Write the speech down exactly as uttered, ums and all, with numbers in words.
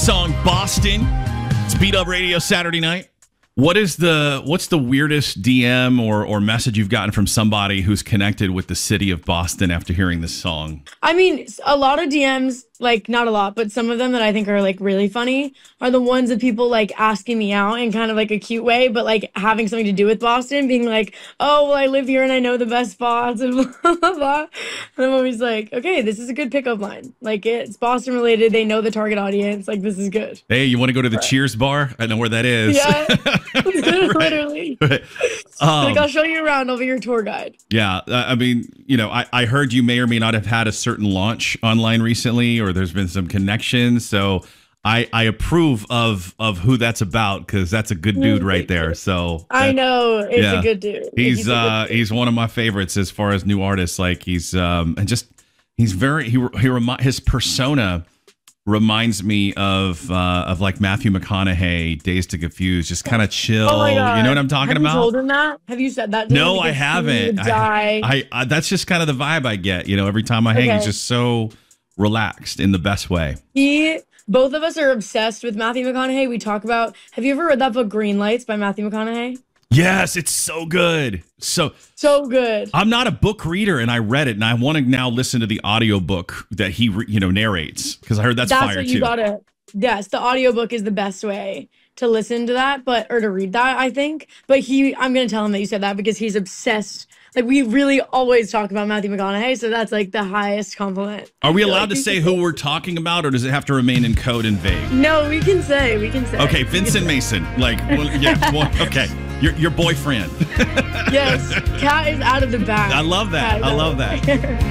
song Boston. It's Beat Up Radio Saturday night. What is the what's the weirdest D M or or message you've gotten from somebody who's connected with the city of Boston after hearing this song? I mean, a lot of D Ms, like not a lot, but some of them that I think are like really funny are the ones of people like asking me out in kind of like a cute way, but like having something to do with Boston, being like, oh, well, I live here and I know the best spots and blah, blah, blah. And I'm always like, okay, this is a good pickup line. Like it's Boston related. They know the target audience. Like this is good. Hey, you want to go to the Cheers bar? I know where that is. Yeah, literally. Right. Um, like I'll show you around. I'll be your tour guide. Yeah, uh, I mean, you know, I, I heard you may or may not have had a certain launch online recently, or there's been some connections. So I I approve of of who that's about because that's a good dude right there. So I that, know it's yeah. a good dude. He's, he's uh dude. he's one of my favorites as far as new artists. Like he's um and just he's very he he remi- his persona reminds me of uh, of like Matthew McConaughey, Dazed and Confused, just kind of chill. Oh my God. You know what I'm talking Have about? You told him that? Have you said that to him? No, I Because he haven't. would die. I, I, I that's just kind of the vibe I get. You know, every time I hang, Okay. he's just so relaxed in the best way. He, both of us are obsessed with Matthew McConaughey. We talk about. Have you ever read that book Green Lights by Matthew McConaughey? Yes, it's so good. So So good. I'm not a book reader, and I read it, and I want to now listen to the audiobook that he re- you know narrates because I heard that's, That's fire what you too. gotta. Yes, the audiobook is the best way to listen to that, but or to read that, I think. But he, I'm gonna tell him that you said that because he's obsessed. Like we really always talk about Matthew McConaughey, so that's like the highest compliment. Are we I feel allowed like to we say should- who we're talking about, or does it have to remain in code and vague? No, we can say. We can say. Okay, We can Vincent say. Mason. Like, well, yeah, well, okay, your your boyfriend. Yes, Kat is out of the bag. I love that. Kat is I out love of the that. bag.